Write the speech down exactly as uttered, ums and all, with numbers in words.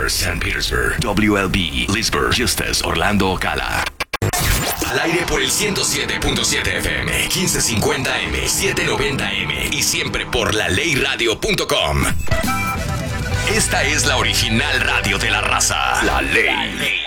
Commerce, Saint Petersburg. W L B, Leesburg, Justus, Orlando, Ocala. Al aire por el ciento siete punto siete F M, quince cincuenta M, setecientos noventa M y siempre por la ley radio punto com. Esta es la original radio de la raza. La Ley.